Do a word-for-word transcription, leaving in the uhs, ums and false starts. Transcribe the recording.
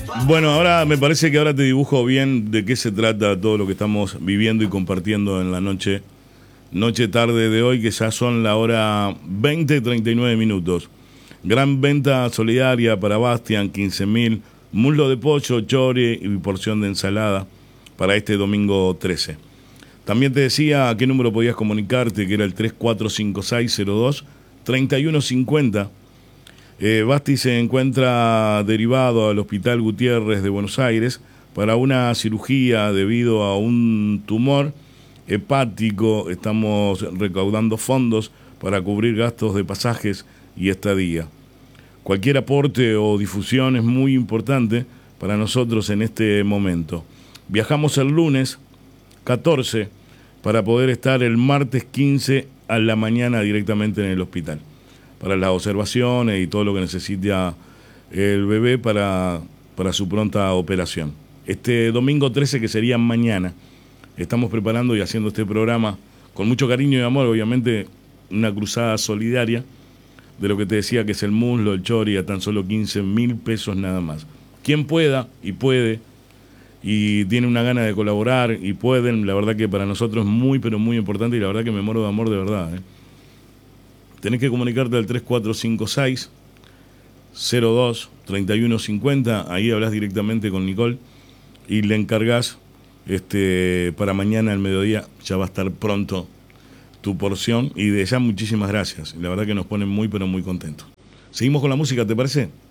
Bueno, ahora me parece que ahora te dibujo bien de qué se trata todo lo que estamos viviendo y compartiendo en la noche, noche tarde de hoy, que ya son la hora veinte treinta y nueve minutos. Gran venta solidaria para Bastian, quince mil, muslo de pollo, chori y porción de ensalada para este domingo trece. También te decía a qué número podías comunicarte, que era el tres cuatro cinco seis cero dos tres uno cinco cero. Eh, Basti se encuentra derivado al Hospital Gutiérrez de Buenos Aires para una cirugía debido a un tumor hepático. Estamos recaudando fondos para cubrir gastos de pasajes y estadía. Cualquier aporte o difusión es muy importante para nosotros en este momento. Viajamos el lunes catorce para poder estar el martes quince a la mañana directamente en el hospital, para las observaciones y todo lo que necesita el bebé para, para su pronta operación. Este domingo trece, que sería mañana, estamos preparando y haciendo este programa con mucho cariño y amor, obviamente una cruzada solidaria de lo que te decía, que es el muslo, el chori, a tan solo quince mil pesos nada más. Quien pueda y puede y tiene una gana de colaborar y pueden, la verdad que para nosotros es muy pero muy importante, y la verdad que me muero de amor de verdad, ¿eh? Tenés que comunicarte al tres cuatro cinco seis cero dos tres uno cinco cero. Ahí hablas directamente con Nicole y le encargás este, para mañana al mediodía. Ya va a estar pronto tu porción, y de ya muchísimas gracias. La verdad que nos pone muy pero muy contentos. Seguimos con la música, ¿te parece?